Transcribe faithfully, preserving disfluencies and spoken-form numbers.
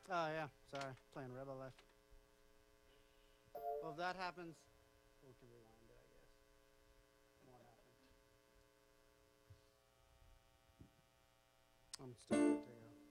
Oh yeah, sorry, playing Rebel Life. Well, if that happens, we can rewind it, I guess. What happened? I'm still rotating.